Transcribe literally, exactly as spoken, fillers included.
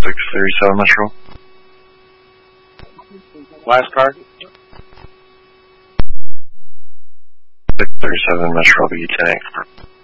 six thirty-seven Metro. Last card. six thirty-seven Metro, B ten eight.